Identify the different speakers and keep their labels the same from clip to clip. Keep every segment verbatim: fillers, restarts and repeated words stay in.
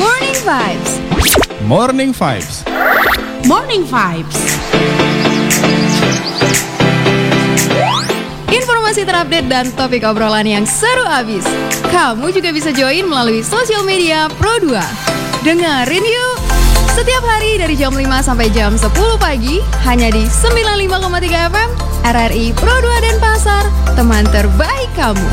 Speaker 1: Morning Vibes.
Speaker 2: Morning Vibes.
Speaker 1: Morning Vibes. Informasi terupdate dan topik obrolan yang seru abis. Kamu juga bisa join melalui sosial media Pro dua. Dengerin yuk. Setiap hari dari jam lima sampai jam sepuluh pagi hanya di sembilan puluh lima koma tiga F M R R I Pro dua Denpasar, teman terbaik kamu.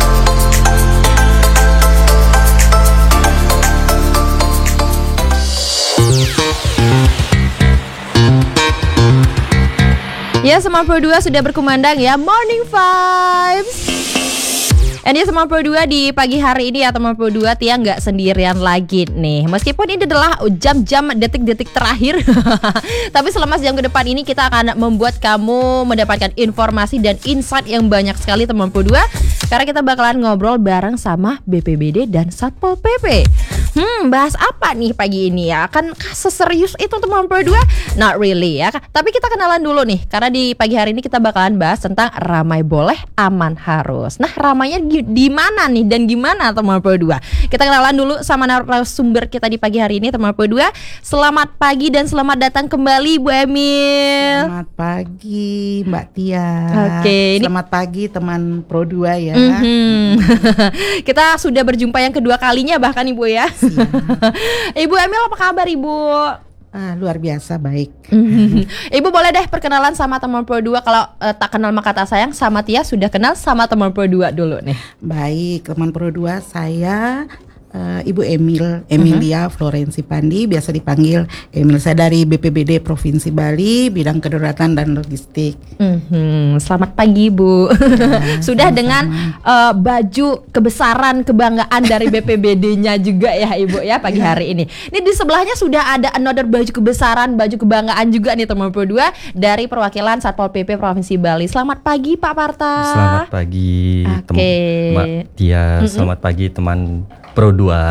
Speaker 1: Ya, Semarang Pro dua sudah berkumandang ya, Morning Vibes. And ya, Semarang Pro dua di pagi hari ini ya, teman Pro dua, Tia nggak sendirian lagi nih. Meskipun ini adalah jam-jam detik-detik terakhir, tapi selama sejam ke depan ini kita akan membuat kamu mendapatkan informasi dan insight yang banyak sekali, teman Pro dua. Karena kita bakalan ngobrol bareng sama B P B D dan Satpol P P. Hmm, bahas apa nih pagi ini ya? Kan seserius itu teman Pro dua? Not really ya. Tapi kita kenalan dulu nih, karena di pagi hari ini kita bakalan bahas tentang ramai boleh, aman harus. Nah, ramainya di mana nih dan gimana teman Pro dua? Kita kenalan dulu sama narasumber kita di pagi hari ini, teman Pro dua. Selamat pagi dan selamat datang kembali Bu Emil.
Speaker 3: Selamat pagi Mbak Tia.
Speaker 1: Oke,
Speaker 3: selamat ini... pagi teman Pro dua ya.
Speaker 1: Mm-hmm. Kita sudah berjumpa yang kedua kalinya bahkan Ibu ya. Ibu Emil, apa kabar Ibu?
Speaker 3: Ah, luar biasa baik.
Speaker 1: Ibu boleh deh perkenalan sama teman Pro dua. Kalau uh, tak kenal maka tak sayang, sama Tia sudah kenal sama teman Pro dua dulu nih.
Speaker 3: Baik, teman Pro dua, saya uh, Ibu Emil Emilia uh-huh. Florensi Pandi, biasa dipanggil Emil. Saya dari B P B D Provinsi Bali, bidang kedaruratan dan logistik.
Speaker 1: Mm-hmm. Selamat pagi Bu. Ya, sudah sama-sama. Dengan uh, baju kebesaran kebanggaan dari B P B D-nya juga ya Ibu ya pagi ya. Hari ini. Ini di sebelahnya sudah ada another baju kebesaran, baju kebanggaan juga nih teman Pro dua dari perwakilan Satpol P P Provinsi Bali. Selamat pagi Pak Parta.
Speaker 4: Selamat pagi okay. Mbak Tia. Mm-hmm. Selamat pagi teman Pro dua.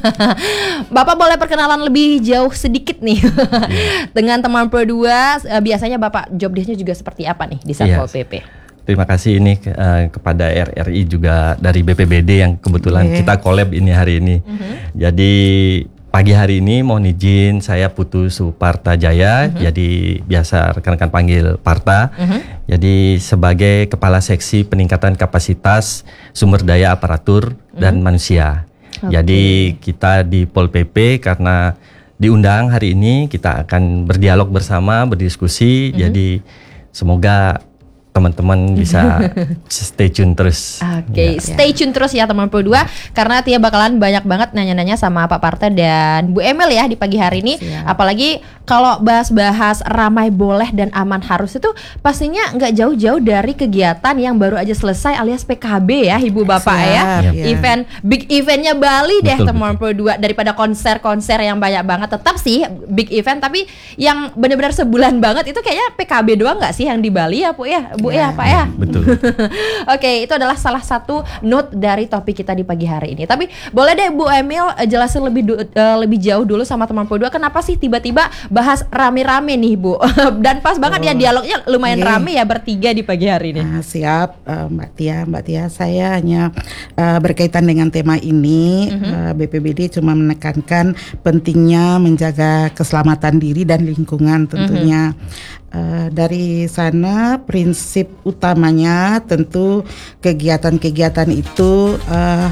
Speaker 1: Bapak boleh perkenalan lebih jauh sedikit nih yeah. dengan teman Pro dua. Biasanya Bapak job desk-nya juga seperti apa nih di Satpol yeah. P P?
Speaker 4: Terima kasih ini uh, kepada R R I juga dari B P B D yang kebetulan yeah. kita collab ini hari ini. Mm-hmm. Jadi pagi hari ini mohon izin saya Putu Suparta Jaya, mm-hmm. jadi biasa rekan-rekan panggil Parta. Mm-hmm. Jadi sebagai Kepala Seksi Peningkatan Kapasitas Sumber Daya Aparatur mm-hmm. dan Manusia. Okay. Jadi kita di Pol P P karena diundang hari ini kita akan berdialog bersama, berdiskusi. Mm-hmm. Jadi semoga teman-teman bisa stay tune terus.
Speaker 1: Oke, okay. ya. Stay tune terus ya teman Pro dua karena Tia bakalan banyak banget nanya-nanya sama Pak Parta dan Bu Emil ya di pagi hari ini. Siap. Apalagi kalau bahas-bahas ramai boleh dan aman harus itu pastinya nggak jauh-jauh dari kegiatan yang baru aja selesai alias P K B ya Ibu Bapak. Siap, ya. ya. Event big eventnya Bali deh teman Pro dua, daripada konser-konser yang banyak banget. Tetap sih big event tapi yang benar-benar sebulan banget itu kayaknya P K B doang nggak sih yang di Bali ya Bu ya? Bu ya, ya Pak ya.
Speaker 4: Betul.
Speaker 1: Oke, itu adalah salah satu note dari topik kita di pagi hari ini. Tapi boleh deh Bu Emil jelasin lebih du- uh, lebih jauh dulu sama teman Pro dua kenapa sih tiba-tiba bahas rame-rame nih Bu. Dan pas banget oh, ya dialognya lumayan okay. rame ya bertiga di pagi hari ini.
Speaker 3: Nah, siap uh, Mbak Tia, Mbak Tia saya hanya uh, berkaitan dengan tema ini. Mm-hmm. uh, B P B D cuma menekankan pentingnya menjaga keselamatan diri dan lingkungan tentunya. Mm-hmm. Uh, dari sana prinsip utamanya tentu kegiatan-kegiatan itu uh,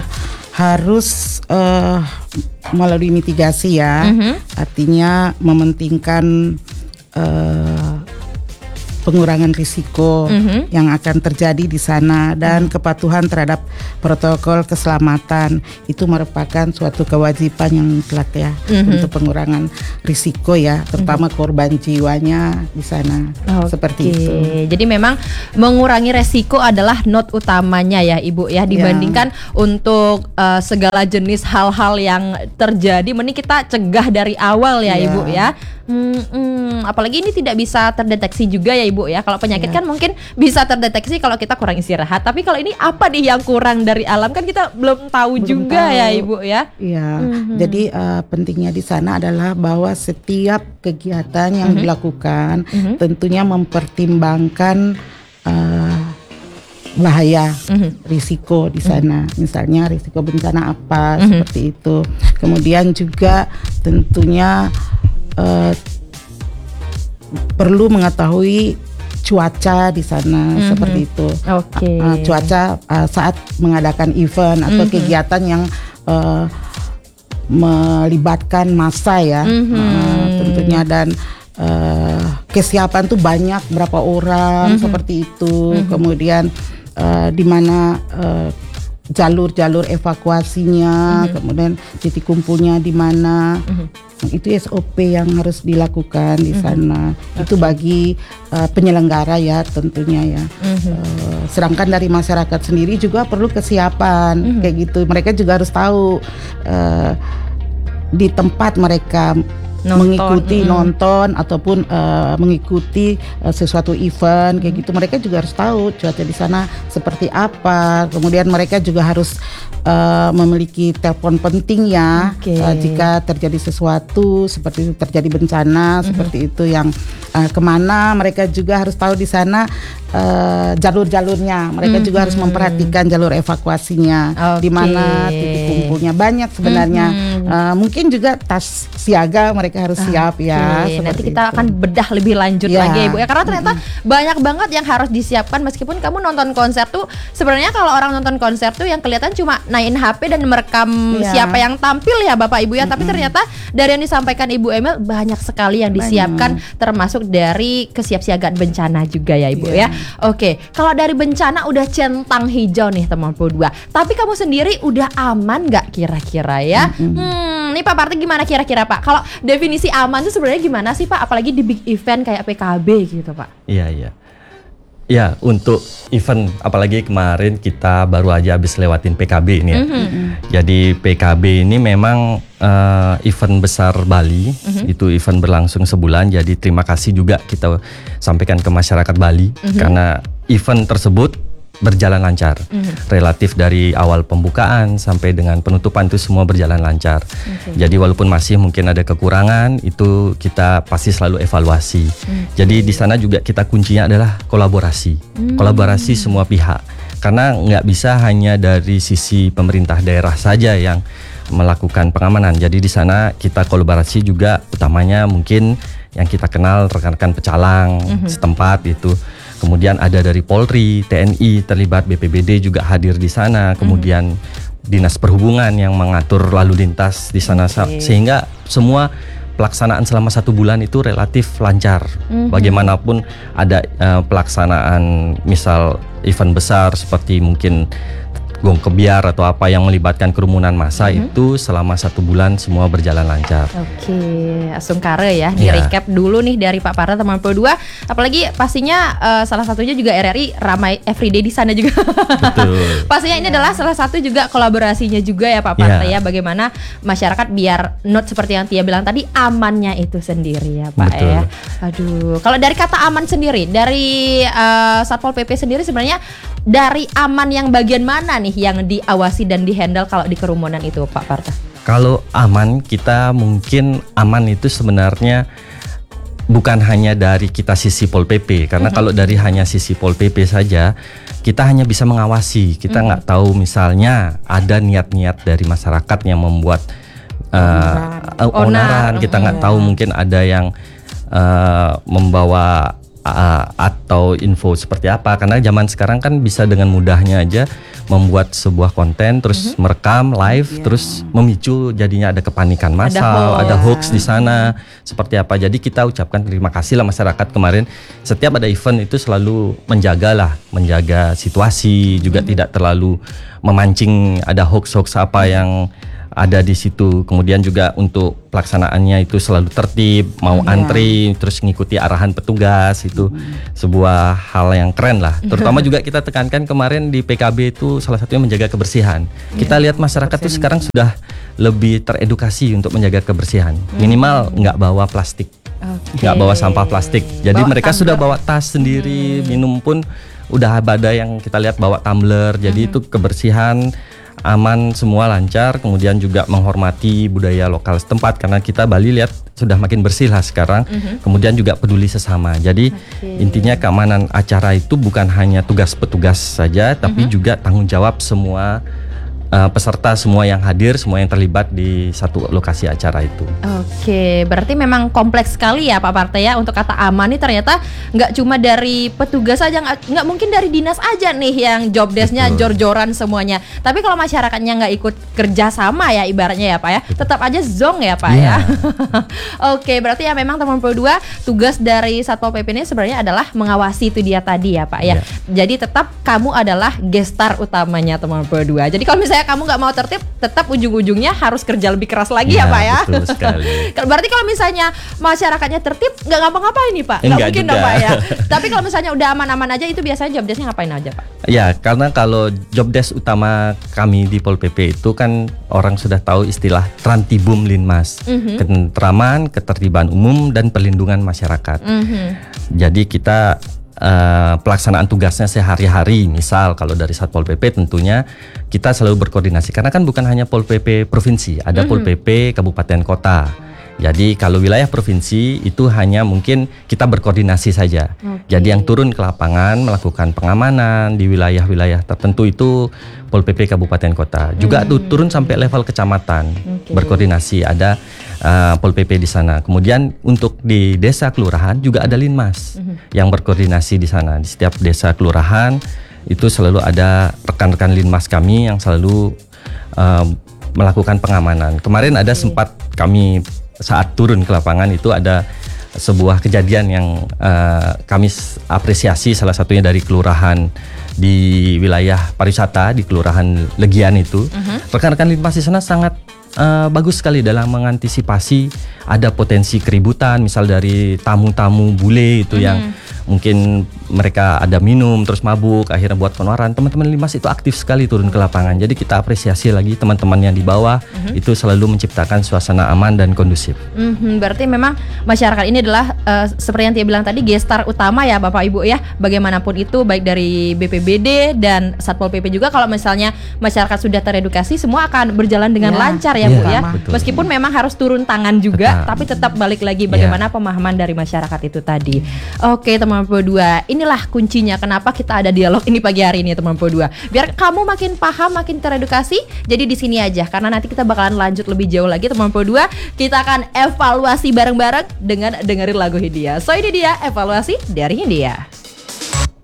Speaker 3: harus uh, melalui mitigasi ya, mm-hmm. artinya mementingkan uh, pengurangan risiko mm-hmm. yang akan terjadi di sana dan mm-hmm. kepatuhan terhadap protokol keselamatan itu merupakan suatu kewajiban yang mutlak ya mm-hmm. untuk pengurangan risiko ya, terutama mm-hmm. korban jiwanya di sana. Okay. Seperti itu.
Speaker 1: Jadi memang mengurangi resiko adalah note utamanya ya Ibu ya, dibandingkan ya. Untuk uh, segala jenis hal-hal yang terjadi mending kita cegah dari awal ya, ya. Ibu ya. Hmm, hmm, apalagi ini tidak bisa terdeteksi juga ya Ibu ya. Kalau penyakit ya. Kan mungkin bisa terdeteksi kalau kita kurang istirahat. Tapi kalau ini apa nih yang kurang dari alam kan kita belum tahu belum juga tahu. Ya Ibu ya.
Speaker 3: Iya. Mm-hmm. Jadi uh, pentingnya di sana adalah bahwa setiap kegiatan yang mm-hmm. dilakukan mm-hmm. tentunya mempertimbangkan uh, bahaya, mm-hmm. risiko di sana. Mm-hmm. Misalnya risiko bencana apa mm-hmm. seperti itu. Kemudian juga tentunya uh, perlu mengetahui cuaca di sana mm-hmm. seperti itu.
Speaker 1: Oke. Okay.
Speaker 3: Uh, cuaca uh, saat mengadakan event atau mm-hmm. kegiatan yang uh, melibatkan massa ya, mm-hmm. uh, tentunya dan uh, kesiapan tuh banyak berapa orang mm-hmm. seperti itu. Mm-hmm. Kemudian uh, di mana uh, jalur-jalur evakuasinya, mm-hmm. kemudian titik kumpulnya di mana. Mm-hmm. Itu S O P yang harus dilakukan di sana. Mm-hmm. Itu bagi uh, penyelenggara ya tentunya ya. Mm-hmm. Uh, sedangkan dari masyarakat sendiri juga perlu kesiapan mm-hmm. kayak gitu. Mereka juga harus tahu uh, di tempat mereka nonton, mengikuti mm. nonton ataupun uh, mengikuti uh, sesuatu event kayak gitu. Mereka juga harus tahu cuaca di sana seperti apa. Kemudian mereka juga harus uh, memiliki telepon penting ya, okay. uh, jika terjadi sesuatu seperti itu, terjadi bencana mm-hmm. seperti itu yang uh, kemana. Mereka juga harus tahu di sana uh, jalur-jalurnya. Mereka mm-hmm. juga harus memperhatikan jalur evakuasinya, okay. di mana titik kumpulnya banyak sebenarnya. Mm-hmm. uh, mungkin juga tas siaga mereka harus siap okay. ya.
Speaker 1: Nanti kita itu. akan bedah lebih lanjut ya. lagi ya Ibu ya, karena ternyata mm-hmm. banyak banget yang harus disiapkan. Meskipun kamu nonton konser tuh sebenarnya kalau orang nonton konser tuh yang kelihatan cuma naikin H P dan merekam ya. siapa yang tampil ya Bapak Ibu ya. Mm-hmm. Tapi ternyata dari yang disampaikan Ibu Emil banyak sekali yang disiapkan, banyak. termasuk dari kesiapsiagaan bencana juga ya Ibu yeah. ya. Oke, kalau dari bencana udah centang hijau nih teman Pro dua. Tapi kamu sendiri udah aman nggak kira-kira ya? Mm-hmm. Hmm, nih Pak Parti gimana kira-kira Pak? Kalau definisi aman itu sebenarnya gimana sih Pak? Apalagi di big event kayak P K B gitu Pak.
Speaker 4: Iya iya. Ya untuk event apalagi kemarin kita baru aja habis lewatin P K B ini ya. Mm-hmm. Jadi P K B ini memang uh, event besar Bali. Mm-hmm. Itu event berlangsung sebulan. Jadi terima kasih juga kita sampaikan ke masyarakat Bali mm-hmm. karena event tersebut berjalan lancar, mm-hmm. relatif dari awal pembukaan sampai dengan penutupan itu semua berjalan lancar. Okay. Jadi walaupun masih mungkin ada kekurangan, itu kita pasti selalu evaluasi. Okay. Jadi di sana juga kita kuncinya adalah kolaborasi, mm-hmm. kolaborasi semua pihak. Karena nggak bisa hanya dari sisi pemerintah daerah saja yang melakukan pengamanan. Jadi di sana kita kolaborasi juga, utamanya mungkin yang kita kenal rekan-rekan pecalang mm-hmm. setempat itu. Kemudian ada dari Polri, T N I terlibat, B P B D juga hadir di sana. Kemudian mm. Dinas Perhubungan yang mengatur lalu lintas di sana, okay. sehingga semua pelaksanaan selama satu bulan itu relatif lancar. Mm-hmm. Bagaimanapun ada uh, pelaksanaan misal event besar seperti mungkin gong kebiar atau apa yang melibatkan kerumunan massa, mm-hmm. itu selama satu bulan semua berjalan lancar.
Speaker 1: Oke, langsung kare ya, di yeah. recap dulu nih dari Pak Parta teman Pro dua. Apalagi pastinya uh, salah satunya juga R R I ramai everyday di sana juga. Betul. Pastinya ini yeah. adalah salah satu juga kolaborasinya juga ya Pak Parta yeah. ya, bagaimana masyarakat biar not seperti yang Tia bilang tadi, amannya itu sendiri ya Pak. Betul. ya. Aduh, kalau dari kata aman sendiri, dari uh, Satpol P P sendiri sebenarnya dari aman yang bagian mana nih yang diawasi dan dihandle kalau di kerumunan itu Pak Parta?
Speaker 4: Kalau aman, kita mungkin aman itu sebenarnya bukan hanya dari kita sisi Pol P P. Karena mm-hmm. kalau dari hanya sisi Pol P P saja, kita hanya bisa mengawasi. Kita nggak mm-hmm. tahu misalnya ada niat-niat dari masyarakat yang membuat uh, onaran. onaran. Kita nggak mm-hmm. tahu mungkin ada yang uh, membawa Uh, atau info seperti apa, karena zaman sekarang kan bisa dengan mudahnya aja membuat sebuah konten terus mm-hmm. merekam live yeah. terus memicu jadinya ada kepanikan massal, ada, ada hoax di sana seperti apa. Jadi kita ucapkan terima kasih lah masyarakat kemarin, setiap ada event itu selalu menjaga lah, menjaga situasi juga mm-hmm. tidak terlalu memancing ada hoax-hoax apa yang ada di situ. Kemudian juga untuk pelaksanaannya itu selalu tertib, mau yeah. antri terus ngikuti arahan petugas, itu mm. sebuah hal yang keren lah. Terutama juga kita tekankan kemarin di P K B itu salah satunya menjaga kebersihan. Yeah. Kita lihat masyarakat tuh sekarang sudah lebih teredukasi untuk menjaga kebersihan. Minimal nggak bawa plastik, nggak okay. bawa sampah plastik. Jadi bawa mereka tumbler. Sudah bawa tas sendiri, mm. minum pun udah ada yang kita lihat bawa tumbler. Jadi mm. itu kebersihan aman, semua lancar. Kemudian juga menghormati budaya lokal setempat, karena kita Bali lihat sudah makin bersih lah sekarang. Mm-hmm. Kemudian juga peduli sesama. Jadi okay. intinya keamanan acara itu bukan hanya tugas petugas saja, tapi mm-hmm. juga tanggung jawab semua uh, peserta semua yang hadir, semua yang terlibat di satu lokasi acara itu.
Speaker 1: Oke, berarti memang kompleks sekali ya Pak Parta ya. Untuk kata aman nih ternyata nggak cuma dari petugas aja, nggak nggak mungkin dari dinas aja nih yang job desk-nya jor-joran semuanya. Tapi kalau masyarakatnya nggak ikut kerja sama ya ibaratnya ya Pak ya, tetap aja zong ya Pak
Speaker 4: Yeah.
Speaker 1: ya. Oke, berarti ya memang teman dua tugas dari Satpol P P ini sebenarnya adalah mengawasi itu dia tadi ya Pak ya.
Speaker 4: Yeah.
Speaker 1: Jadi tetap kamu adalah gestar utamanya teman dua. Jadi kalau misalnya kamu nggak mau tertib, tetap ujung-ujungnya harus kerja lebih keras lagi ya,
Speaker 4: Ya,
Speaker 1: Pak ya.
Speaker 4: betul sekali.
Speaker 1: Berarti kalau misalnya masyarakatnya tertib, nggak ngapa-ngapain nih Pak? Nggak
Speaker 4: Enggak
Speaker 1: mungkin
Speaker 4: juga.
Speaker 1: dong Pak ya. Tapi kalau misalnya udah aman-aman aja, itu biasanya job desk-nya ngapain aja Pak?
Speaker 4: Ya, karena kalau job desk utama kami di Pol P P itu kan orang sudah tahu istilah Trantibum Linmas,
Speaker 1: Mhm.
Speaker 4: ketentraman, ketertiban umum dan perlindungan masyarakat.
Speaker 1: Mhm.
Speaker 4: Jadi kita uh, pelaksanaan tugasnya sehari-hari, misal kalau dari Satpol P P tentunya kita selalu berkoordinasi karena kan bukan hanya Pol P P provinsi, ada
Speaker 1: Mhm.
Speaker 4: Pol P P kabupaten kota. Jadi kalau wilayah provinsi itu hanya mungkin kita berkoordinasi saja.
Speaker 1: Oke.
Speaker 4: Jadi yang turun ke lapangan melakukan pengamanan di wilayah-wilayah tertentu itu Pol P P kabupaten kota. Juga tuh turun sampai level kecamatan.
Speaker 1: Oke.
Speaker 4: Berkoordinasi ada uh, Pol P P di sana. Kemudian untuk di desa kelurahan juga ada Linmas yang berkoordinasi di sana. Di setiap desa kelurahan itu selalu ada rekan-rekan Linmas kami yang selalu uh, melakukan pengamanan. Kemarin ada sempat kami saat turun ke lapangan itu ada sebuah kejadian yang uh, kami apresiasi, salah satunya dari kelurahan di wilayah pariwisata di kelurahan Legian itu. Uh-huh. Rekan-rekan Linmas di sana sangat uh, bagus sekali dalam mengantisipasi ada potensi keributan, misal dari tamu-tamu bule itu uh-huh. yang mungkin mereka ada minum terus mabuk akhirnya buat penularan. Teman-teman Linmas itu aktif sekali turun ke lapangan. Jadi kita apresiasi lagi teman-teman yang di bawah uh-huh. itu selalu menciptakan suasana aman dan kondusif.
Speaker 1: Mhm, berarti memang masyarakat ini adalah uh, seperti yang Tia bilang tadi gestar utama ya Bapak Ibu ya. Bagaimanapun itu baik dari B P B D dan Satpol P P juga, kalau misalnya masyarakat sudah teredukasi semua akan berjalan dengan
Speaker 3: Ya,
Speaker 1: lancar ya
Speaker 4: ya,
Speaker 1: Bu ya.
Speaker 4: betul.
Speaker 1: Meskipun memang harus turun tangan juga,
Speaker 4: Betul.
Speaker 1: tapi tetap balik lagi bagaimana pemahaman dari masyarakat itu tadi. Oke teman dua, inilah kuncinya kenapa kita ada dialog ini pagi hari ini teman dua. Biar kamu makin paham, makin teredukasi. Jadi di sini aja karena nanti kita bakalan lanjut lebih jauh lagi teman dua. Kita akan evaluasi bareng-bareng dengan dengerin lagu Hindia. So ini dia evaluasi dari Hindia.